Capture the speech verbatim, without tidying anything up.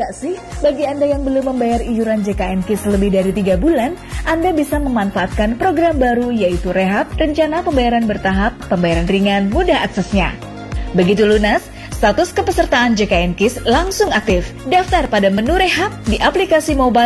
nggak sih? Bagi Anda yang belum membayar iuran J K N KIS lebih dari tiga bulan, Anda bisa memanfaatkan program baru yaitu Rehab, rencana pembayaran bertahap, pembayaran ringan, mudah aksesnya. Begitu lunas, status kepesertaan J K N KIS langsung aktif. Daftar pada menu Rehab di aplikasi mobile